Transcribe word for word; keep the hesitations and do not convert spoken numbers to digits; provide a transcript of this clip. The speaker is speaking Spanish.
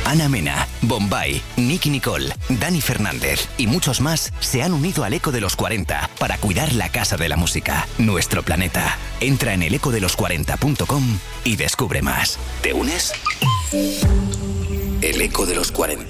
Ana Mena, Bombay, Nicky Nicole, Dani Fernández y muchos más se han unido al Eco de los cuarenta para cuidar la casa de la música, nuestro planeta. Entra en el eco de los cuarenta punto com y descubre más. ¿Te unes? El Eco de los cuarenta.